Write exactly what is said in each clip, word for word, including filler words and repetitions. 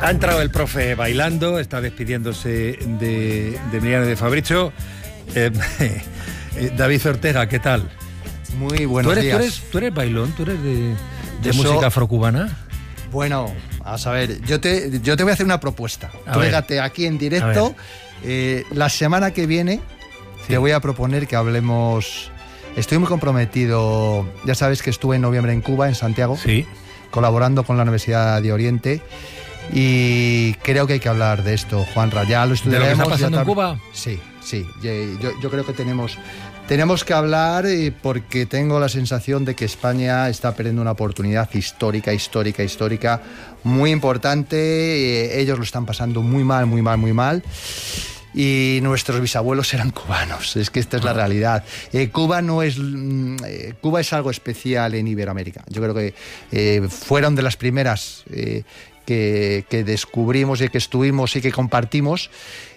Ha entrado el profe bailando, está despidiéndose de, de Miriam y de Fabricio. Eh, eh, David Ortega, ¿qué tal? Muy buenos ¿Tú eres, días. ¿tú eres, tú eres bailón? ¿Tú eres de, de Eso, música afrocubana? Bueno, a saber, yo te, yo te voy a hacer una propuesta. A Tú ver. fíjate aquí en directo. Eh, la semana que viene Sí. te voy a proponer que hablemos. Estoy muy comprometido. Ya sabes que estuve en noviembre en Cuba, en Santiago, Sí. colaborando con la Universidad de Oriente. Y creo que hay que hablar de esto, Juanra. Ya lo ¿De lo estudiaremos. que está ya pasando en tam- Cuba? Sí, sí. Yo, yo- yo creo que tenemos, tenemos que hablar eh, porque tengo la sensación de que España está perdiendo una oportunidad histórica, histórica, histórica, muy importante. Eh, ellos lo están pasando muy mal, muy mal, muy mal. Y nuestros bisabuelos eran cubanos, es que esta es la realidad. Eh, Cuba no es mm, eh, Cuba es algo especial en Iberoamérica. Yo creo que eh, fueron de las primeras eh, que, que descubrimos y que estuvimos y que compartimos.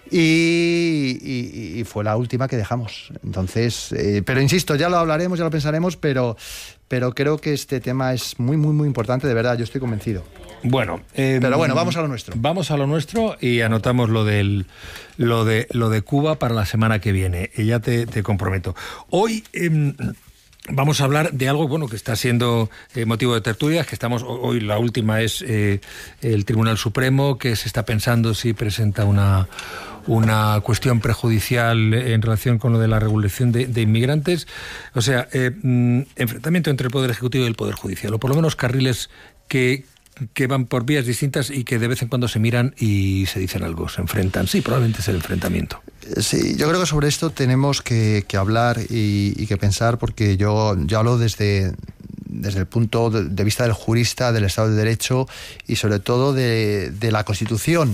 Y, y- y fue la última que dejamos. Entonces, eh, pero insisto, ya lo hablaremos, ya lo pensaremos, pero, pero creo que este tema es muy, muy, muy importante, de verdad, yo estoy convencido. Bueno, eh, Pero bueno, vamos a lo nuestro. Vamos a lo nuestro y anotamos lo del lo de lo de Cuba para la semana que viene. Y ya te, te comprometo. Hoy eh, vamos a hablar de algo bueno que está siendo eh, motivo de tertulias, que estamos hoy la última es eh, el Tribunal Supremo, que se está pensando si presenta una una cuestión prejudicial en relación con lo de la regulación de, de inmigrantes. O sea, eh, mm, enfrentamiento entre el Poder Ejecutivo y el Poder Judicial, o por lo menos carriles que que van por vías distintas y que de vez en cuando se miran y se dicen algo, se enfrentan. Sí, probablemente es el enfrentamiento. Sí, yo creo que sobre esto tenemos que, que hablar y, y que pensar, porque yo, yo hablo desde, desde el punto de, de vista del jurista, del Estado de Derecho y sobre todo de, de la Constitución.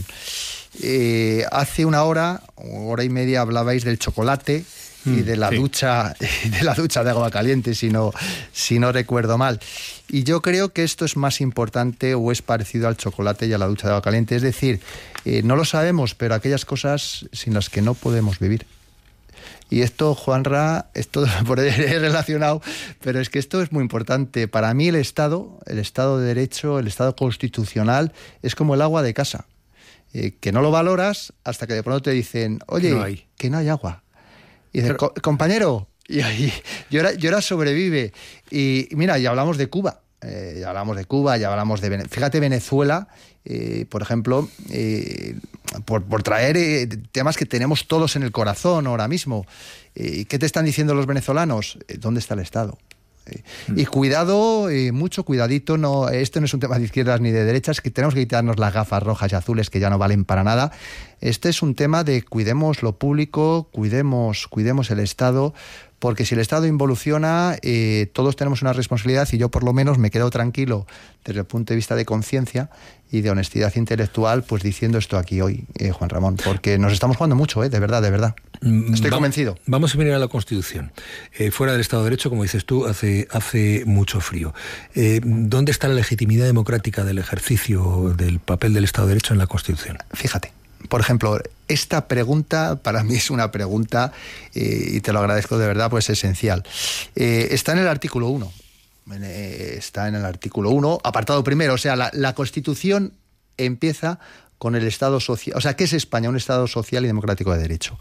Eh, hace una hora, hora y media, hablabais del chocolate y de la sí. ducha de la ducha de agua caliente, si no, si no recuerdo mal. Y yo creo que esto es más importante o es parecido al chocolate y a la ducha de agua caliente. Es decir, eh, no lo sabemos, pero aquellas cosas sin las que no podemos vivir. Y esto, Juanra, esto por ahí es relacionado, pero es que esto es muy importante. Para mí el Estado, el Estado de Derecho, el Estado constitucional, es como el agua de casa, eh, que no lo valoras hasta que de pronto te dicen, oye, No hay. que no hay agua. Y dice, Pero- "Co- compañero", y ahí llora, llora sobrevive. Y mira, ya hablamos de Cuba, eh, ya hablamos de Cuba, ya hablamos de Venezuela. Fíjate, Venezuela, eh, por ejemplo, eh, por, por traer eh, temas que tenemos todos en el corazón ahora mismo. Eh, ¿Qué te están diciendo los venezolanos? Eh, ¿Dónde está el Estado? Eh, Y cuidado, eh, mucho cuidadito, no, esto no es un tema de izquierdas ni de derechas, que tenemos que quitarnos las gafas rojas y azules que ya no valen para nada. Este es un tema de cuidemos lo público, cuidemos, cuidemos el Estado, porque si el Estado involuciona, eh, todos tenemos una responsabilidad y yo por lo menos me quedo tranquilo desde el punto de vista de conciencia y de honestidad intelectual, pues diciendo esto aquí hoy, eh, Juan Ramón, porque nos estamos jugando mucho, eh, de verdad, de verdad. Estoy Va- convencido. Vamos a mirar a la Constitución. Eh, fuera del Estado de Derecho, como dices tú, hace, hace mucho frío. Eh, ¿Dónde está la legitimidad democrática del ejercicio del papel del Estado de Derecho en la Constitución? Fíjate, por ejemplo, esta pregunta para mí es una pregunta, eh, y te lo agradezco de verdad, pues esencial. Eh, está en el artículo uno. Eh, está en el artículo uno, apartado primero. O sea, la, la Constitución empieza con el Estado social. O sea, ¿qué es España? Un Estado social y democrático de derecho.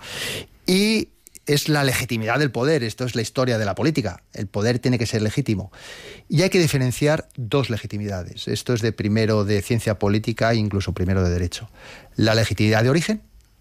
Y es la legitimidad del poder. Esto es la historia de la política. El poder tiene que ser legítimo. Y hay que diferenciar dos legitimidades. Esto es de primero de ciencia política e incluso primero de derecho. La legitimidad de origen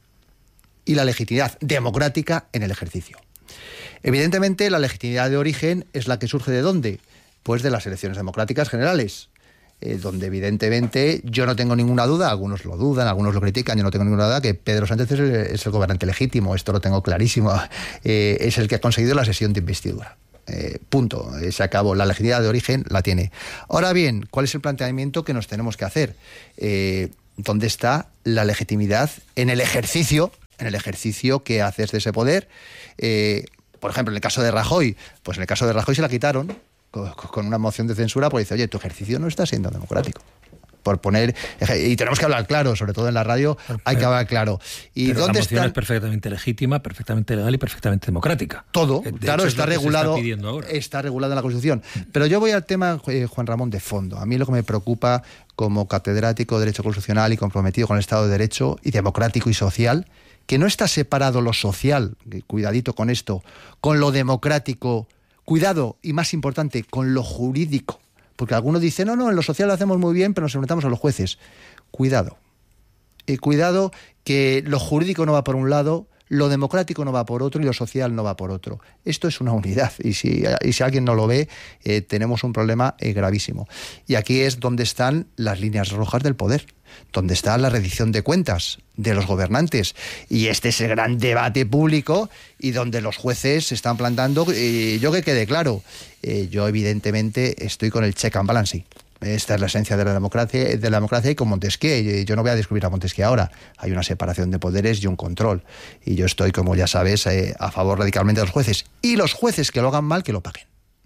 y la legitimidad democrática en el ejercicio. Evidentemente, la legitimidad de origen es la que surge ¿de dónde? Pues de las elecciones democráticas generales, eh, donde evidentemente yo no tengo ninguna duda, algunos lo dudan, algunos lo critican, yo no tengo ninguna duda que Pedro Sánchez es el, es el gobernante legítimo, esto lo tengo clarísimo, eh, es el que ha conseguido la sesión de investidura. Eh, punto, eh, se acabó. La legitimidad de origen la tiene. Ahora bien, ¿cuál es el planteamiento que nos tenemos que hacer? Eh, ¿Dónde está la legitimidad en el ejercicio, en el ejercicio que haces de ese poder? Eh, por ejemplo, en el caso de Rajoy, pues en el caso de Rajoy se la quitaron con una moción de censura porque dice, oye, tu ejercicio no está siendo democrático. por poner... Y tenemos que hablar claro, sobre todo en la radio, hay que hablar claro. ¿Y pero dónde la moción está? Es perfectamente legítima, perfectamente legal y perfectamente democrática. Todo, de claro, hecho, está es lo que regulado, se está ahora. está regulado en la Constitución. Pero yo voy al tema, eh, Juan Ramón, de fondo. A mí lo que me preocupa como catedrático de Derecho Constitucional y comprometido con el Estado de Derecho y democrático y social, que no está separado lo social, cuidadito con esto, con lo democrático, cuidado, y más importante, con lo jurídico. Porque algunos dicen, no, no, en lo social lo hacemos muy bien, pero nos enfrentamos a los jueces. Cuidado. Eh, cuidado que lo jurídico no va por un lado, lo democrático no va por otro y lo social no va por otro. Esto es una unidad y si, y si alguien no lo ve, eh, tenemos un problema eh, gravísimo. Y aquí es donde están las líneas rojas del poder, donde está la rendición de cuentas de los gobernantes. Y este es el gran debate público y donde los jueces se están plantando. Eh, yo que quede claro, eh, yo evidentemente estoy con el check and balance. Esta es la esencia de la democracia, de la democracia y con Montesquieu. Yo no voy a descubrir a Montesquieu ahora. Hay una separación de poderes y un control. Y yo estoy, como ya sabes, eh, a favor radicalmente de los jueces. Y los jueces que lo hagan mal, que lo paguen.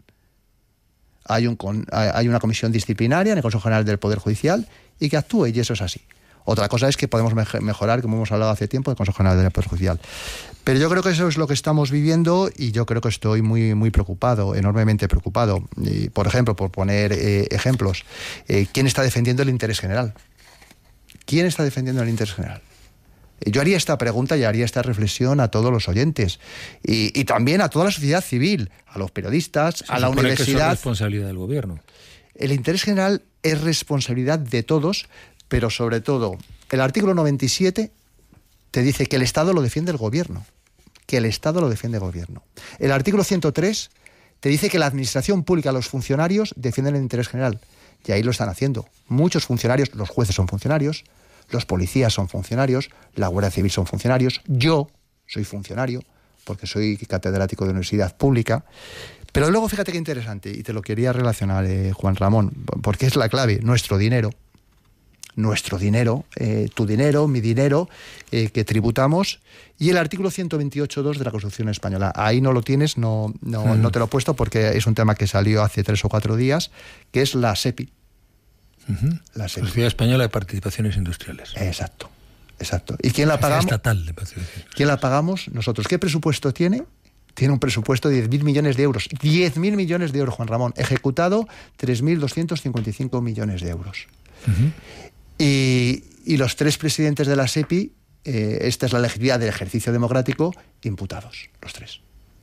Hay, un, hay una comisión disciplinaria en el Consejo General del Poder Judicial y que actúe, y eso es así. Otra cosa es que podemos mejorar, como hemos hablado hace tiempo, el Consejo General del Poder Judicial. Pero yo creo que eso es lo que estamos viviendo y yo creo que estoy muy, muy preocupado, enormemente preocupado. Y, por ejemplo, por poner eh, ejemplos, eh, ¿quién está defendiendo el interés general? ¿Quién está defendiendo el interés general? Yo haría esta pregunta y haría esta reflexión a todos los oyentes y, y también a toda la sociedad civil, a los periodistas, a la universidad. Que eso es responsabilidad del gobierno. El interés general es responsabilidad de todos, pero sobre todo, el artículo noventa y siete te dice que el Estado lo defiende el gobierno, que el Estado lo defiende el gobierno. El artículo ciento tres te dice que la administración pública, los funcionarios, defienden el interés general, y ahí lo están haciendo. Muchos funcionarios, los jueces son funcionarios, los policías son funcionarios, la Guardia Civil son funcionarios, yo soy funcionario, porque soy catedrático de universidad pública. Pero luego fíjate qué interesante, y te lo quería relacionar, eh, Juan Ramón, porque es la clave, nuestro dinero, nuestro dinero, eh, tu dinero, mi dinero, eh, que tributamos, y el artículo ciento veintiocho punto dos de la Constitución Española. Ahí no lo tienes, no, no, uh-huh. no te lo he puesto porque es un tema que salió hace tres o cuatro días, que es la SEPI. Uh-huh. La SEPI. Sociedad Española de Participaciones Industriales. Exacto, exacto. ¿Y quién la pagamos? Estatal de participaciones. ¿Quién la pagamos? Nosotros. ¿Qué presupuesto tiene? Tiene un presupuesto de diez mil millones de euros. diez mil millones de euros, Juan Ramón. Ejecutado tres mil doscientos cincuenta y cinco millones de euros. Uh-huh. Y, y los tres presidentes de la SEPI, eh, esta es la legitimidad del ejercicio democrático, imputados, los tres.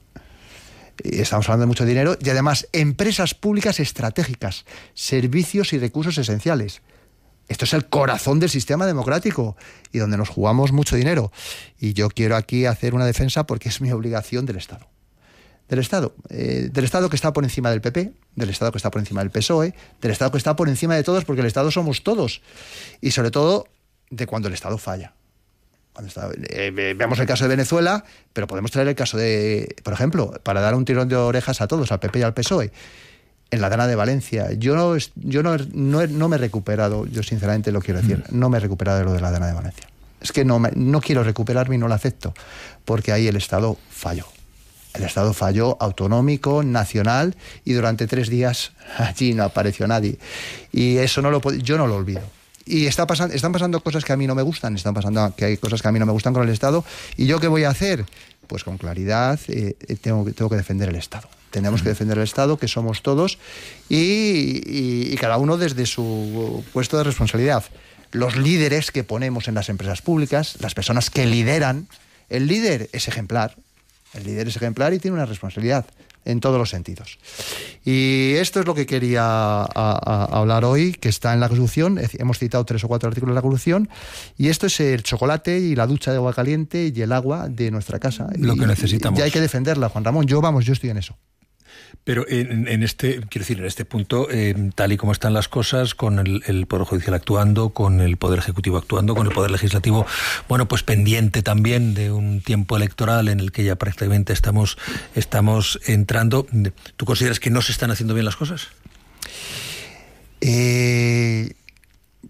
Y estamos hablando de mucho dinero y además empresas públicas estratégicas, servicios y recursos esenciales. Esto es el corazón del sistema democrático y donde nos jugamos mucho dinero. Y yo quiero aquí hacer una defensa porque es mi obligación del Estado. Del Estado, eh, del Estado que está por encima del P P, del Estado que está por encima del P S O E, del Estado que está por encima de todos, porque el Estado somos todos. Y sobre todo, de cuando el Estado falla. Cuando está, eh, vemos el caso de Venezuela, pero podemos traer el caso de, por ejemplo, para dar un tirón de orejas a todos, al P P y al P S O E, en la Dana de Valencia. Yo no, yo no, no, no me he recuperado, yo sinceramente lo quiero decir, no me he recuperado de lo de la Dana de Valencia. Es que no, me, no quiero recuperarme y no lo acepto, porque ahí el Estado falló. El Estado falló autonómico, nacional, y durante tres días allí no apareció nadie. Y eso no lo yo no lo olvido. Y está pasando, están pasando cosas que a mí no me gustan, están pasando que hay cosas que a mí no me gustan con el Estado. ¿Y yo qué voy a hacer? Pues con claridad eh, tengo, tengo que defender el Estado. Tenemos que defender el Estado, que somos todos, y, y, y cada uno desde su puesto de responsabilidad. Los líderes que ponemos en las empresas públicas, las personas que lideran, el líder es ejemplar. El líder es ejemplar y tiene una responsabilidad en todos los sentidos. Y esto es lo que quería a, a, a hablar hoy, que está en la Constitución. Hemos citado tres o cuatro artículos de la Constitución. Y esto es el chocolate y la ducha de agua caliente y el agua de nuestra casa. Lo y, que necesitamos. Y hay que defenderla, Juan Ramón. Yo, vamos, yo estoy en eso. Pero en, en este, quiero decir, en este punto, eh, tal y como están las cosas, con el, el Poder Judicial actuando, con el Poder Ejecutivo actuando, con el Poder Legislativo, bueno, pues pendiente también de un tiempo electoral en el que ya prácticamente estamos, estamos entrando, ¿tú consideras que no se están haciendo bien las cosas? Eh,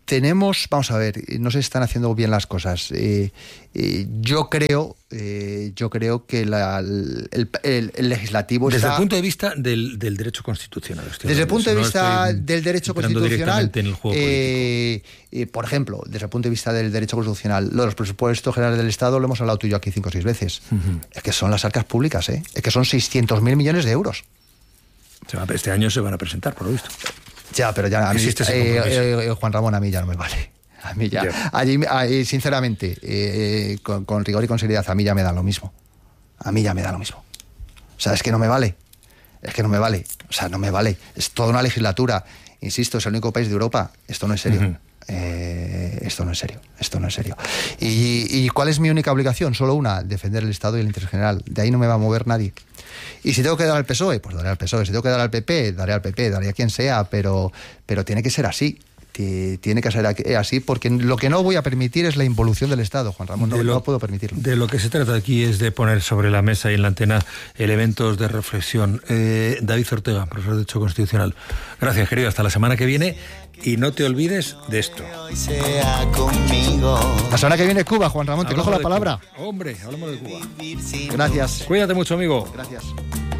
tenemos, vamos a ver, no sé si están haciendo bien las cosas. Eh, eh, yo creo, eh, yo creo que la, el, el, el legislativo desde está... el punto de vista del, del derecho constitucional. Desde el punto de vista no del derecho constitucional, en el juego eh, eh, por ejemplo, desde el punto de vista del derecho constitucional, lo de los presupuestos generales del Estado lo hemos hablado tú y yo aquí cinco o seis veces. Uh-huh. Es que son las arcas públicas, ¿eh? Es que son seiscientos mil millones de euros. Se va, este año se van a presentar, por lo visto. Ya, pero ya a mí, eh, eh, Juan Ramón, a mí ya no me vale. A mí ya. Yeah. Allí, allí, sinceramente, eh, con, con rigor y con seriedad, a mí ya me da lo mismo. A mí ya me da lo mismo. O sea, es que no me vale. Es que no me vale. O sea, no me vale. Es toda una legislatura. Insisto, es el único país de Europa. Esto no es serio. Uh-huh. Eh, esto no es serio. Esto no es serio. ¿Y, ¿Y cuál es mi única obligación? Solo una: defender el Estado y el interés general. De ahí no me va a mover nadie. Y si tengo que dar al P S O E, pues daré al P S O E. Si tengo que dar al P P, daré al P P, daré a quien sea, pero, pero tiene que ser así. Tiene que ser así, porque lo que no voy a permitir es la involución del Estado, Juan Ramón, no, lo, no puedo permitirlo. De lo que se trata aquí es de poner sobre la mesa y en la antena elementos de reflexión. Eh, David Ortega, profesor de Derecho Constitucional. Gracias, querido, hasta la semana que viene. Y no te olvides de esto. La semana que viene Cuba, Juan Ramón, te cojo la palabra. Cuba. Hombre, hablamos de Cuba. Gracias. Cuídate mucho, amigo. Gracias.